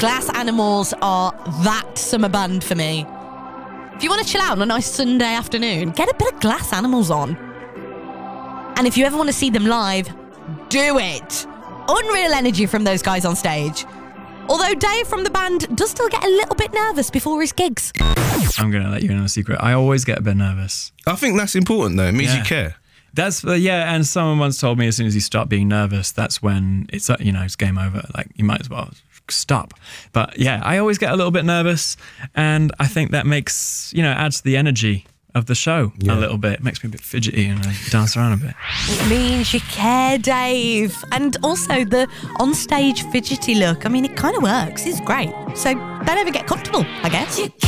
Glass Animals are that summer band for me. If you want to chill out on a nice Sunday afternoon, get a bit of Glass Animals on. And if you ever want to see them live, do it. Unreal energy from those guys on stage. Although Dave from the band does still get a little bit nervous before his gigs. I'm going to let you in on a secret. I always get a bit nervous. I think that's important though. It means you care. That's and someone once told me as soon as you start being nervous, that's when it's it's game over. Like you might as well stop. But yeah, I always get a little bit nervous, and I think that makes adds to the energy of the show a little bit. It makes me a bit fidgety and I dance around a bit. It means you care, Dave. And also the on-stage fidgety look. I mean, it kind of works. It's great. So don't ever get comfortable, I guess.